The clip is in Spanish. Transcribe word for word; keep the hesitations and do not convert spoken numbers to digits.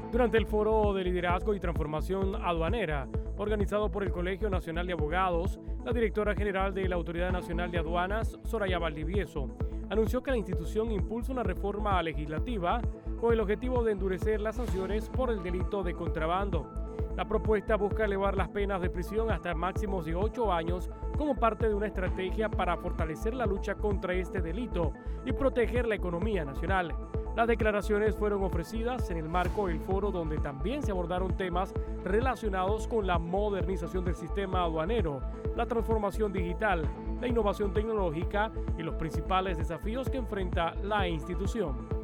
Durante el Foro de Liderazgo y Transformación Aduanera, organizado por el Colegio Nacional de Abogados, la directora general de la Autoridad Nacional de Aduanas, Soraya Valdivieso, anunció que la institución impulsa una reforma legislativa con el objetivo de endurecer las sanciones por el delito de contrabando. La propuesta busca elevar las penas de prisión hasta máximos de ocho años como parte de una estrategia para fortalecer la lucha contra este delito y proteger la economía nacional. Las declaraciones fueron ofrecidas en el marco del foro, donde también se abordaron temas relacionados con la modernización del sistema aduanero, la transformación digital, la innovación tecnológica y los principales desafíos que enfrenta la institución.